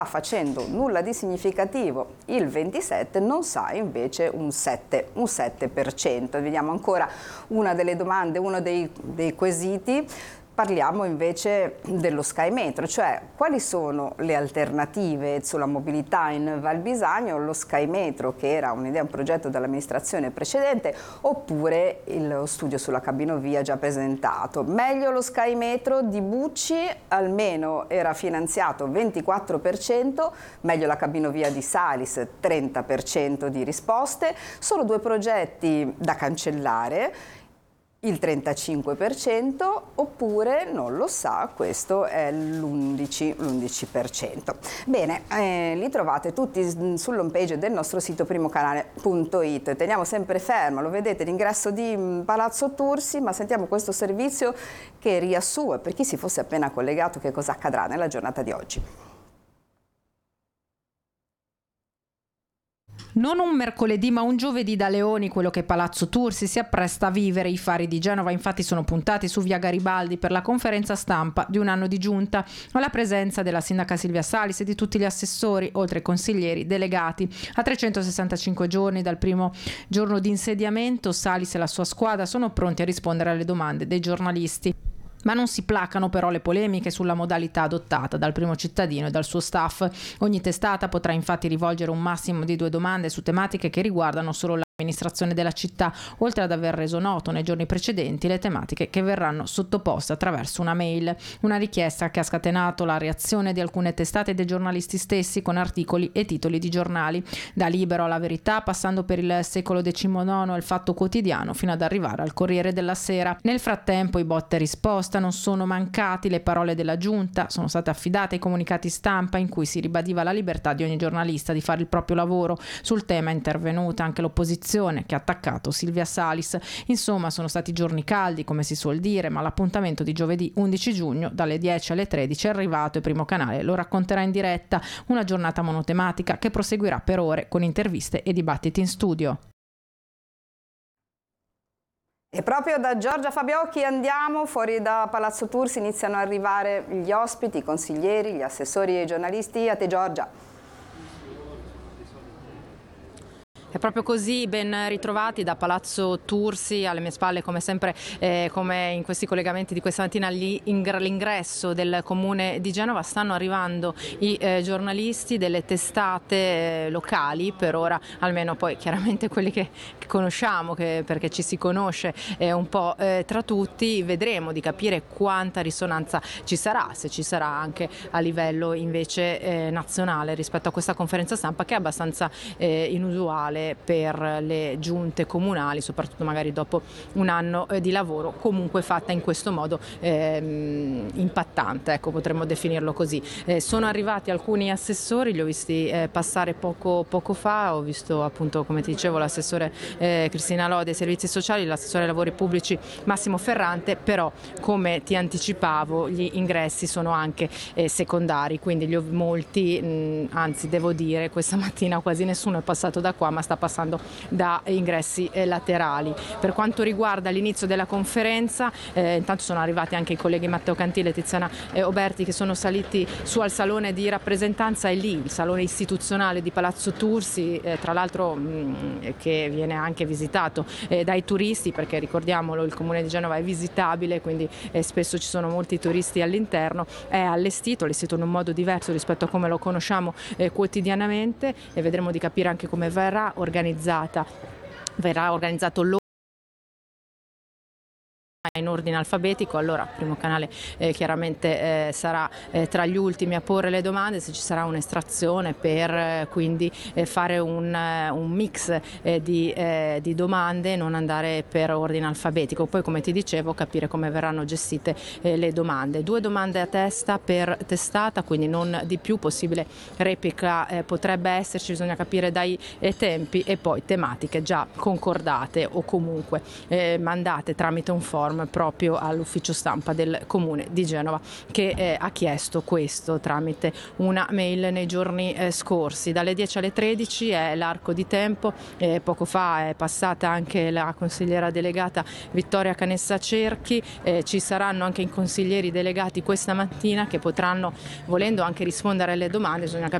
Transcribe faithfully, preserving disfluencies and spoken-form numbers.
facendo nulla di significativo il ventisette, non sa invece un sette per cento. Vediamo ancora una delle domande, uno dei, dei quesiti. Parliamo invece dello Sky Metro, cioè quali sono le alternative sulla mobilità in Val Bisagno, lo Sky Metro che era un'idea, un progetto dell'amministrazione precedente, oppure il studio sulla cabinovia già presentato. Meglio lo Sky Metro di Bucci, almeno era finanziato ventiquattro per cento, meglio la cabinovia di Salis, trenta per cento di risposte, solo due progetti da cancellare, il trentacinque per cento, oppure non lo sa, questo è l'undici per cento. Bene, eh, li trovate tutti sull'home page del nostro sito primocanale punto it. Teniamo sempre fermo, lo vedete, l'ingresso di Palazzo Tursi, ma sentiamo questo servizio che riassume, per chi si fosse appena collegato, che cosa accadrà nella giornata di oggi. Non un mercoledì ma un giovedì da leoni quello che Palazzo Tursi si appresta a vivere. I fari di Genova infatti sono puntati su via Garibaldi per la conferenza stampa di un anno di giunta, alla presenza della sindaca Silvia Salis e di tutti gli assessori, oltre ai consiglieri delegati. A trecentosessantacinque giorni dal primo giorno di insediamento, Salis e la sua squadra sono pronti a rispondere alle domande dei giornalisti. Ma non si placano però le polemiche sulla modalità adottata dal primo cittadino e dal suo staff. Ogni testata potrà infatti rivolgere un massimo di due domande su tematiche che riguardano solo la amministrazione della città, oltre ad aver reso noto nei giorni precedenti le tematiche che verranno sottoposte attraverso una mail. Una richiesta che ha scatenato la reazione di alcune testate e dei giornalisti stessi con articoli e titoli di giornali, da Libero alla Verità, passando per il Secolo diciannove e il Fatto Quotidiano, fino ad arrivare al Corriere della Sera. Nel frattempo i botte e risposta non sono mancati, le parole della giunta sono state affidate ai comunicati stampa in cui si ribadiva la libertà di ogni giornalista di fare il proprio lavoro. Sul tema è intervenuta anche l'opposizione, che ha attaccato Silvia Salis. Insomma, sono stati giorni caldi, come si suol dire, ma l'appuntamento di giovedì undici giugno dalle dieci alle tredici è arrivato e Primo Canale lo racconterà in diretta. Una giornata monotematica che proseguirà per ore con interviste e dibattiti in studio. E proprio da Giorgia Fabiocchi andiamo fuori da Palazzo Tursi, iniziano ad arrivare gli ospiti, i consiglieri, gli assessori e i giornalisti. A te Giorgia. È proprio così, ben ritrovati da Palazzo Tursi, alle mie spalle come sempre, eh, come in questi collegamenti di questa mattina, l'ingresso del Comune di Genova. Stanno arrivando i eh, giornalisti delle testate eh, locali, per ora almeno, poi chiaramente quelli che, che conosciamo, che, perché ci si conosce eh, un po' eh, tra tutti. Vedremo di capire quanta risonanza ci sarà, se ci sarà anche a livello invece eh, nazionale rispetto a questa conferenza stampa, che è abbastanza eh, inusuale per le giunte comunali, soprattutto magari dopo un anno eh, di lavoro, comunque fatta in questo modo ehm, impattante, ecco, potremmo definirlo così. Eh, sono arrivati alcuni assessori, li ho visti eh, passare poco, poco fa, ho visto appunto, come ti dicevo, l'assessore eh, Cristina Lodi ai servizi sociali, l'assessore ai lavori pubblici Massimo Ferrante, però come ti anticipavo gli ingressi sono anche eh, secondari, quindi li ho molti, mh, anzi devo dire questa mattina quasi nessuno è passato da qua, ma sta passando da ingressi eh, laterali. Per quanto riguarda l'inizio della conferenza, eh, intanto sono arrivati anche i colleghi Matteo Cantile e Tiziana eh, Oberti, che sono saliti su al salone di rappresentanza, e lì il salone istituzionale di Palazzo Tursi, eh, tra l'altro mh, che viene anche visitato eh, dai turisti, perché ricordiamolo, il Comune di Genova è visitabile, quindi eh, spesso ci sono molti turisti all'interno. È allestito, allestito in un modo diverso rispetto a come lo conosciamo eh, quotidianamente, e vedremo di capire anche come verrà organizzata, verrà organizzato l'ordine in ordine alfabetico. Allora Primo Canale eh, chiaramente eh, sarà eh, tra gli ultimi a porre le domande, se ci sarà un'estrazione per eh, quindi eh, fare un, eh, un mix eh, di, eh, di domande, non andare per ordine alfabetico. Poi, come ti dicevo, capire come verranno gestite eh, le domande. Due domande a testa per testata, quindi non di più, possibile replica eh, potrebbe esserci, bisogna capire dai eh, tempi, e poi tematiche già concordate o comunque eh, mandate tramite un forum form proprio all'ufficio stampa del Comune di Genova, che eh, ha chiesto questo tramite una mail nei giorni eh, scorsi. Dalle dieci alle tredici è l'arco di tempo, eh, poco fa è passata anche la consigliera delegata Vittoria Canessa Cerchi, eh, ci saranno anche i consiglieri delegati questa mattina che potranno, volendo, anche rispondere alle domande. Bisogna